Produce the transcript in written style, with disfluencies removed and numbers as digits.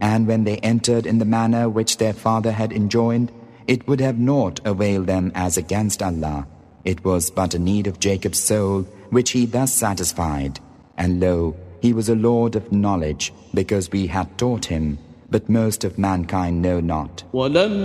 And when they entered in the manner which their father had enjoined, it would have naught availed them as against Allah. It was but a need of Jacob's soul, which he thus satisfied. And lo, he was a lord of knowledge, because we had taught him, but most of mankind know not.